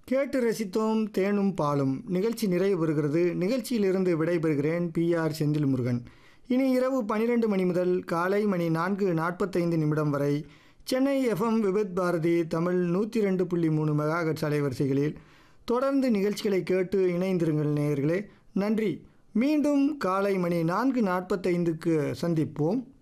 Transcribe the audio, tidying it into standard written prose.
கேட்டு ரசித்தோம் தேனும் பாலும் நிகழ்ச்சி நிறைவு பெறுகிறது. நிகழ்ச்சியிலிருந்து விடைபெறுகிறேன் PR செந்தில் முருகன். இனி இரவு 12 மணி முதல் காலை மணி 4:45 வரை சென்னை FM விவித் பாரதி தமிழ் 102.3 மெகாஹெர்ட்ஸ் அலைவரிசைகளில் தொடர்ந்து நிகழ்ச்சிகளை கேட்டு இணைந்திருங்கள் நேயர்களே. நன்றி. மீண்டும் காலை மணி 4:45க்கு சந்திப்போம்.